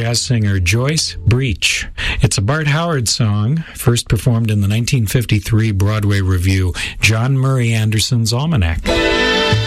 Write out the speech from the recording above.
jazz singer Joyce Breach. It's a Bart Howard song, first performed in the 1953 Broadway review John Murray Anderson's Almanac.